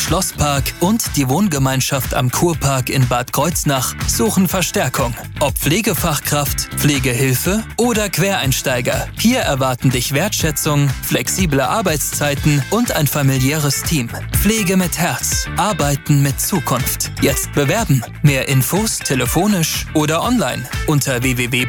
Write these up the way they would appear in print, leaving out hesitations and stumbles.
Schlosspark und die Wohngemeinschaft am Kurpark in Bad Kreuznach suchen Verstärkung. Ob Pflegefachkraft, Pflegehilfe oder Quereinsteiger. Hier erwarten dich Wertschätzung, flexible Arbeitszeiten und ein familiäres Team. Pflege mit Herz. Arbeiten mit Zukunft. Jetzt bewerben. Mehr Infos telefonisch oder online unter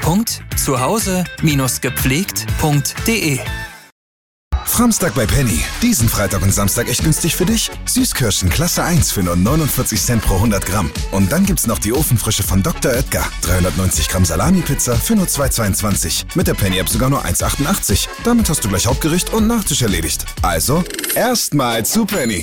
www.zuhause-gepflegt.de. Framstag bei Penny. Diesen Freitag und Samstag echt günstig für dich. Süßkirschen Klasse 1 für nur 49 Cent pro 100 Gramm. Und dann gibt's noch die Ofenfrische von Dr. Oetker. 390 Gramm Salami-Pizza für nur 2,22. Mit der Penny-App sogar nur 1,88. Damit hast du gleich Hauptgericht und Nachtisch erledigt. Also, erstmal zu Penny.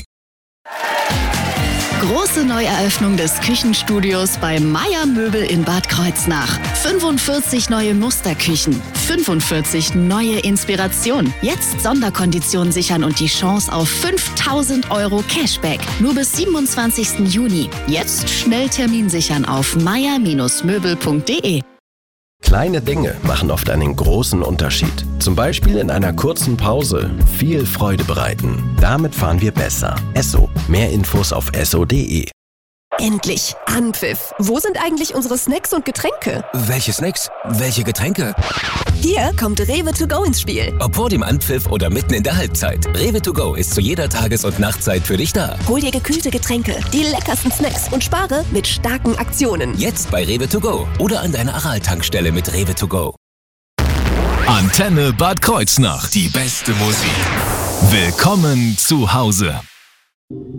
Große Neueröffnung des Küchenstudios bei Meier Möbel in Bad Kreuznach. 45 neue Musterküchen, 45 neue Inspirationen. Jetzt Sonderkonditionen sichern und die Chance auf 5.000 € Cashback. Nur bis 27. Juni. Jetzt schnell Termin sichern auf meier-möbel.de. Kleine Dinge machen oft einen großen Unterschied. Zum Beispiel in einer kurzen Pause viel Freude bereiten. Damit fahren wir besser. Esso. Mehr Infos auf esso.de. Endlich! Anpfiff! Wo sind eigentlich unsere Snacks und Getränke? Welche Snacks? Welche Getränke? Hier kommt Rewe to go ins Spiel. Ob vor dem Anpfiff oder mitten in der Halbzeit. Rewe to go ist zu jeder Tages- und Nachtzeit für dich da. Hol dir gekühlte Getränke, die leckersten Snacks und spare mit starken Aktionen. Jetzt bei Rewe to go oder an deiner Aral-Tankstelle mit Rewe to go. Antenne Bad Kreuznach. Die beste Musik. Willkommen zu Hause.